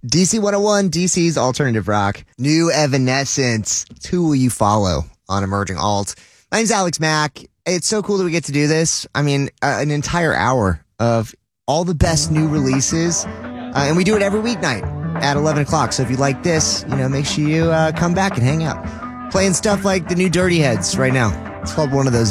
DC 101, DC's alternative rock. New Evanescence. Who will you follow on Emerging Alt? My name's Alex Mack. It's so cool that we get to do this. I mean, an entire hour of all the best new releases. And we do it every weeknight at 11 o'clock. So if you like this, make sure you come back and hang out. Playing stuff like the new Dirty Heads right now. It's called One of Those